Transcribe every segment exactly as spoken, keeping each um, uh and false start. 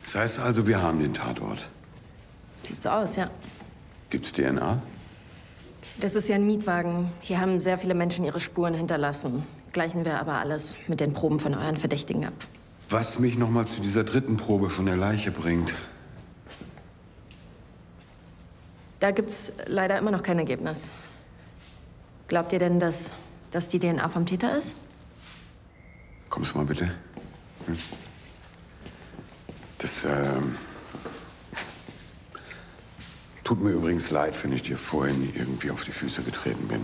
Das heißt also, wir haben den Tatort. Sieht so aus, ja. Gibt's D N A? Das ist ja ein Mietwagen. Hier haben sehr viele Menschen ihre Spuren hinterlassen. Gleichen wir aber alles mit den Proben von euren Verdächtigen ab. Was mich noch mal zu dieser dritten Probe von der Leiche bringt. Da gibt's leider immer noch kein Ergebnis. Glaubt ihr denn, dass das die D N A vom Täter ist? Kommst du mal bitte? Hm? Das, ähm... Tut mir übrigens leid, wenn ich dir vorhin irgendwie auf die Füße getreten bin.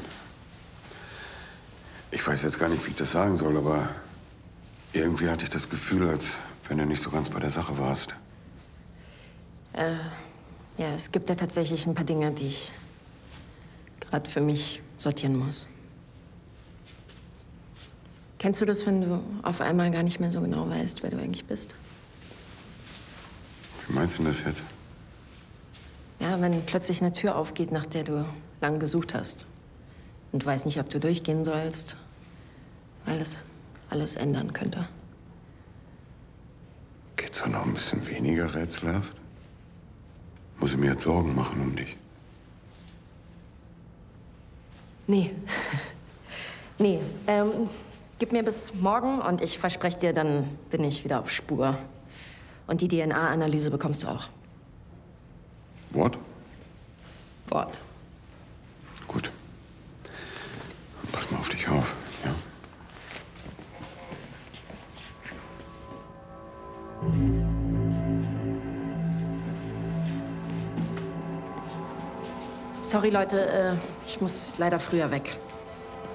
Ich weiß jetzt gar nicht, wie ich das sagen soll, aber irgendwie hatte ich das Gefühl, als wenn du nicht so ganz bei der Sache warst. Äh, ja, es gibt ja tatsächlich ein paar Dinge, die ich gerade für mich sortieren muss. Kennst du das, wenn du auf einmal gar nicht mehr so genau weißt, wer du eigentlich bist? Wie meinst du das jetzt? Ja, wenn plötzlich eine Tür aufgeht, nach der du lang gesucht hast. Und du weißt nicht, ob du durchgehen sollst, weil das alles ändern könnte. Geht's doch noch ein bisschen weniger rätselhaft? Muss ich mir jetzt Sorgen machen um dich? Nee. nee. Ähm, gib mir bis morgen und ich verspreche dir, dann bin ich wieder auf Spur. Und die D N A-Analyse bekommst du auch. Wort? Wort. Gut. Pass mal auf dich auf, ja? Sorry, Leute, äh, ich muss leider früher weg.